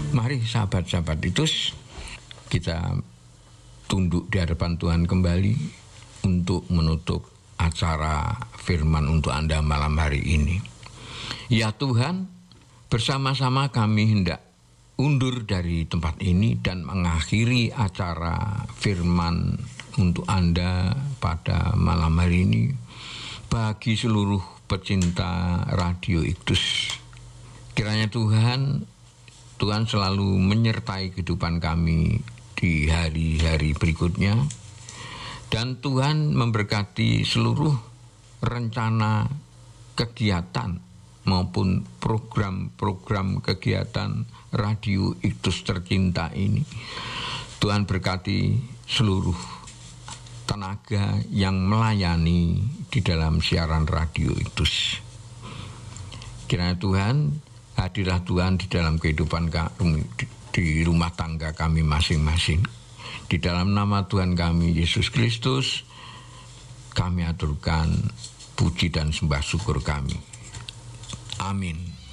Mari sahabat-sahabat Titus, kita tunduk di hadapan Tuhan kembali untuk menutup acara firman untuk Anda malam hari ini. Ya Tuhan, bersama-sama kami hendak undur dari tempat ini dan mengakhiri acara firman untuk Anda pada malam hari ini bagi seluruh pecinta Radio Iktus. Kiranya Tuhan selalu menyertai kehidupan kami di hari-hari berikutnya, dan Tuhan memberkati seluruh rencana kegiatan maupun program-program kegiatan Radio Iktus tercinta ini. Tuhan berkati seluruh tenaga yang melayani di dalam siaran Radio Iktus. Kiranya Tuhan, hadirlah Tuhan di dalam kehidupan kami, di rumah tangga kami masing-masing. Di dalam nama Tuhan kami Yesus Kristus, kami aturkan puji dan sembah syukur kami. Amin.